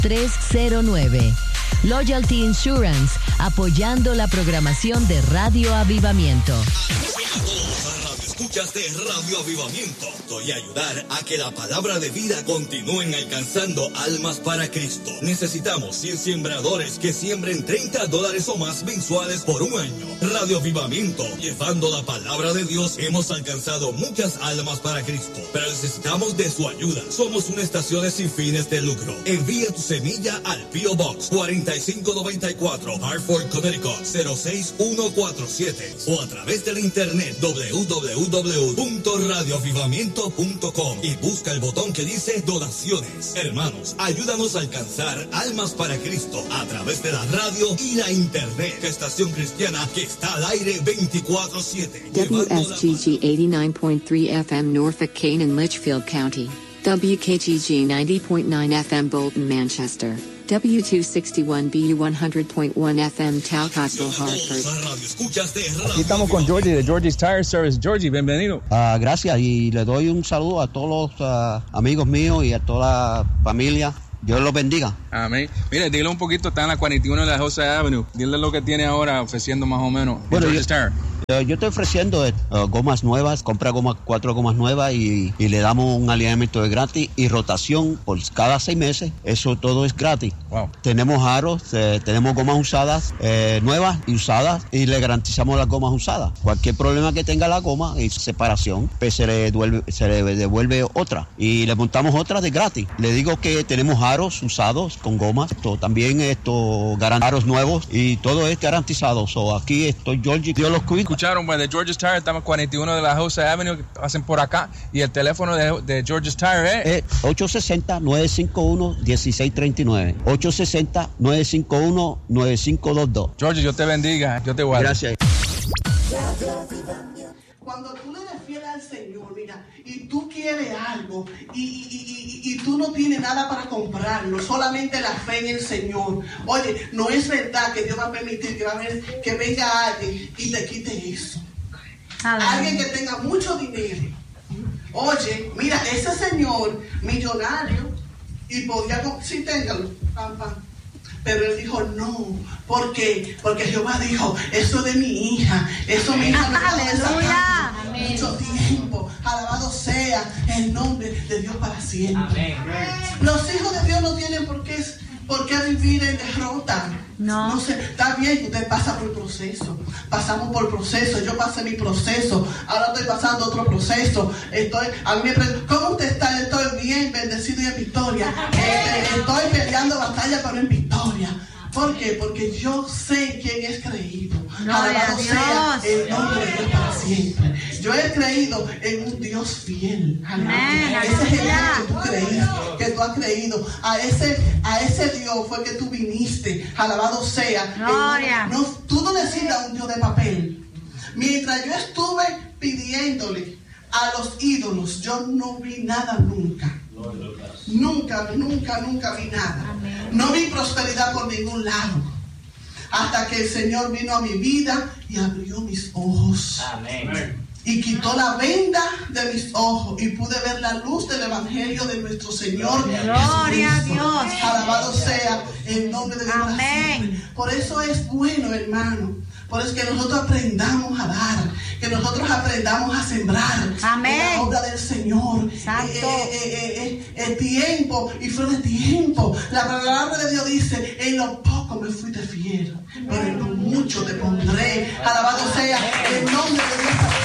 309. Loyalty Insurance, apoyando la programación de Radio Avivamiento. Escuchas de Radio Avivamiento. Voy a ayudar a que la palabra de vida continúen alcanzando almas para Cristo. Necesitamos 100 sembradores que siembren $30 o más mensuales por un año. Radio Avivamiento, llevando la palabra de Dios, hemos alcanzado muchas almas para Cristo, pero necesitamos de su ayuda. Somos una estación sin fines de lucro. Envía tu semilla al P.O. Box 4594, Hartford, Connecticut 06147 o a través del internet www.radioavivamiento.com y busca el botón que dice donaciones. Hermanos, ayúdanos a alcanzar almas para Cristo a través de la radio y la internet. Estación cristiana que está al aire 24/7. WSGG 89.3 FM Norfolk, Kane and Litchfield County. WKGG 90.9 FM Bolton, Manchester. W261BU 100.1 FM Talcottville, Hartford. Aquí estamos con Georgie de Georgie's Tire Service. Georgie, bienvenido. Gracias, y le doy un saludo a todos los amigos míos y a toda la familia. Dios los bendiga. Amén. Mire, dile un poquito, está en la 41 de la Jose Avenue. Dile lo que tiene ahora ofreciendo más o menos. Bueno, Georgie's Tire. Yo estoy ofreciendo gomas nuevas, compra 4 gomas nuevas y le damos un alineamiento de gratis y rotación por cada 6 meses. Eso todo es gratis. Wow. Tenemos aros, tenemos gomas usadas, nuevas y usadas, y le garantizamos las gomas usadas. Cualquier problema que tenga la goma y separación, pues se le devuelve otra y le montamos otra de gratis. Le digo que tenemos aros usados con gomas, también aros nuevos y todo es garantizado. Aquí estoy, Georgie, Dios los cuida. Escucharon, de Georgie's Tire, estamos en 41 de la Jose Avenue, que pasen por acá, y el teléfono de Georgie's Tire es 860-951-1639, 860-951-9522. Georgie, yo te bendiga, yo te guardo. Gracias. Cuando tú le eres fiel al Señor, mira, y tú quieres algo y tú no tienes nada para comprarlo, solamente la fe en el Señor. Oye, no es verdad que Dios va a permitir que venga alguien y te quite eso. Alguien que tenga mucho dinero. Oye, mira, ese señor millonario, y podía, sí, téngalo, pam, pam. Pero él dijo no. ¿Por qué? Porque Jehová dijo, eso de mi hija, eso mi hija me va a sacar mucho tiempo. Alabado sea el nombre de Dios para siempre. Amén. Los hijos de Dios no tienen por qué vivir en derrota. No sé, está bien que usted pasa por proceso. Pasamos por proceso. Yo pasé mi proceso. Ahora estoy pasando otro proceso. A mí me preguntan, ¿cómo usted está? Estoy bien, bendecido y en victoria. Estoy peleando batalla, pero en victoria. ¿Por qué? Porque yo sé quién es creído. Alabado sea el nombre de Dios para siempre. Yo he creído en un Dios fiel. Amén. Ese es el Dios que tú has creído. A ese Dios fue que tú viniste. Alabado sea. Tú no necesitas un Dios de papel. Mientras yo estuve pidiéndole a los ídolos, yo no vi nada nunca. Nunca vi nada. Amén. No vi prosperidad por ningún lado. Hasta que el Señor vino a mi vida y abrió mis ojos. Amén. Y quitó la venda de mis ojos y pude ver la luz del Evangelio de nuestro Señor. Gloria a Dios. Alabado sea el nombre de Dios. Amén. Por eso es bueno, hermano. Por eso es que nosotros aprendamos a dar, que nosotros aprendamos a sembrar. Amén. En la obra del Señor. Tiempo y fue de tiempo. La palabra de Dios dice, en lo poco me fuiste fiel, pero en lo mucho te pondré. Alabado sea el nombre de Dios para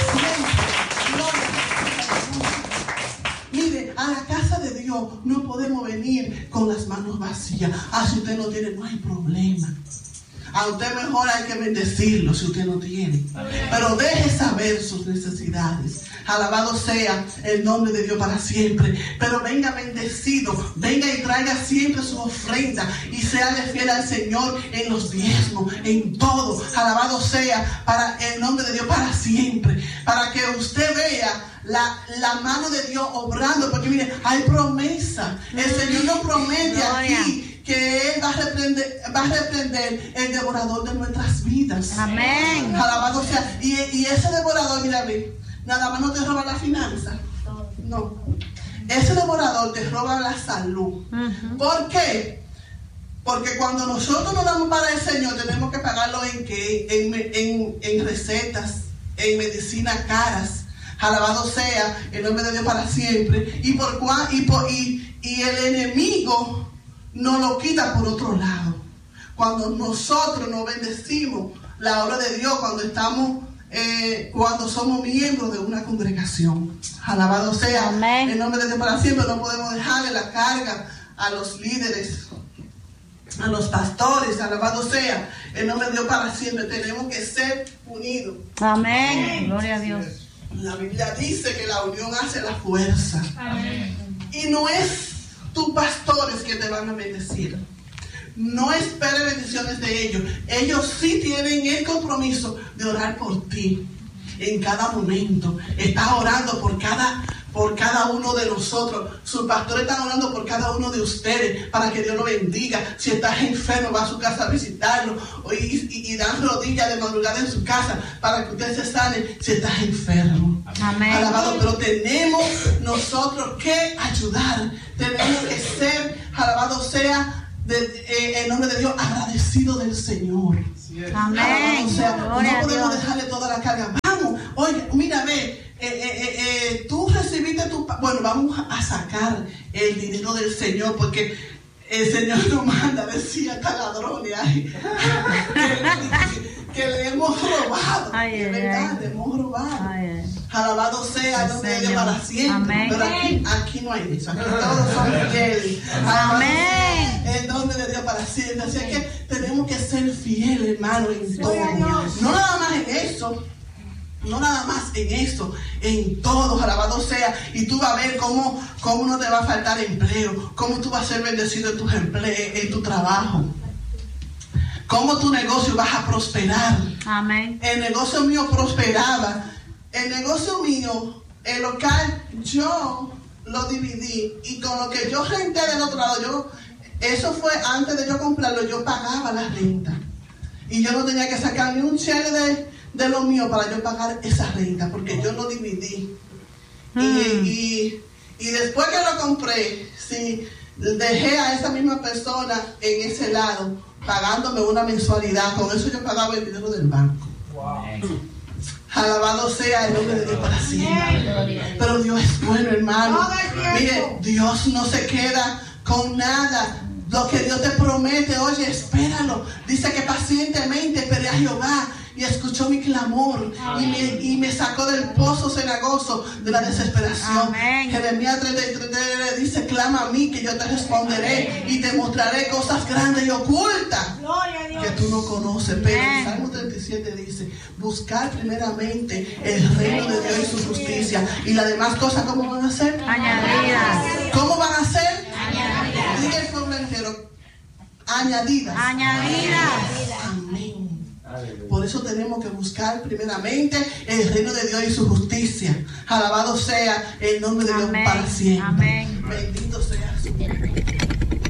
siempre. Mire, a la casa de Dios no podemos venir con las manos vacías. Si usted no tiene, no hay problema. A usted mejor hay que bendecirlo si usted no tiene. Pero deje saber sus necesidades. Alabado sea el nombre de Dios para siempre. Pero venga bendecido. Venga y traiga siempre su ofrenda. Y séale fiel al Señor en los diezmos, en todo. Alabado sea para el nombre de Dios para siempre. Para que usted vea la mano de Dios obrando. Porque mire, hay promesa. El Señor nos promete aquí que Él va a reprender el devorador de nuestras vidas. Amén. Alabado sea. Y ese devorador, mira, nada más no te roba la finanza. No. Ese devorador te roba la salud. ¿Por qué? Porque cuando nosotros nos damos para el Señor, tenemos que pagarlo en recetas, en medicinas caras. Alabado sea el nombre de Dios para siempre. Y el enemigo nos lo quita por otro lado. Cuando nosotros nos bendecimos la obra de Dios, cuando somos miembros de una congregación. Alabado sea el nombre de Dios para siempre. No podemos dejarle la carga a los líderes, a los pastores. Alabado sea el nombre de Dios para siempre. Tenemos que ser unidos. Amén. Gloria a Dios. La Biblia dice que la unión hace la fuerza. Amén. Y no es tus pastores que te van a bendecir. No esperes bendiciones de ellos. Ellos sí tienen el compromiso de orar por ti en cada momento. Está orando por cada uno de nosotros. Sus pastores están orando por cada uno de ustedes para que Dios lo bendiga. Si estás enfermo, va a su casa a visitarlo y dan rodillas de madrugada en su casa para que usted se sane si estás enfermo. Amén. Alabado, pero tenemos nosotros que ayudar. Tenemos que ser, alabado sea en nombre de Dios, agradecido del Señor. Amén. O sea, no podemos dejarle toda la carga. Vamos, oye, mira, tú recibiste bueno, vamos a sacar el dinero del Señor, porque el Señor nos manda, decía hasta ladrones que le hemos robado. De verdad, le hemos robado. Alabado sea el nombre de Dios para siempre. Amén. Pero aquí no hay eso. Aquí todos son fieles. Amén. El nombre de Dios para siempre. Así que tenemos que ser fieles, hermano, en todo. No nada más en eso. No nada más en eso, en todo, alabado sea. Y tú vas a ver cómo no te va a faltar empleo, cómo tú vas a ser bendecido en tus en tu trabajo, cómo tu negocio vas a prosperar. Amén. El negocio mío prosperaba. El negocio mío, el local, yo lo dividí, y con lo que yo renté del otro lado, eso fue antes de yo comprarlo, yo pagaba la renta. Y yo no tenía que sacar ni un cheque de lo mío para yo pagar esa renta, porque yo lo dividí. Y después que lo compré, sí, dejé a esa misma persona en ese lado pagándome una mensualidad. Con eso yo pagaba el dinero del banco. Wow. Alabado sea el nombre de Dios para siempre. Pero Dios es bueno, hermano. Mire, Dios no se queda con nada. Lo que Dios te promete, oye, espéralo. Dice que pacientemente esperé a Jehová y escuchó mi clamor y me sacó del pozo cenagoso de la desesperación. Amén. Jeremías 33 dice: clama a mí que yo te responderé y te mostraré cosas grandes y ocultas que tú no conoces. Pero en Salmo 37 dice: buscar primeramente el reino de Dios y su justicia, y las demás cosas, ¿cómo van a ser? Añadidas. ¿Cómo van a ser? Añadidas. Diga el pueblo entero: añadidas. Añadidas. Amén. Por eso tenemos que buscar primeramente el reino de Dios y su justicia. Alabado sea el nombre de Dios para siempre. Amén. Bendito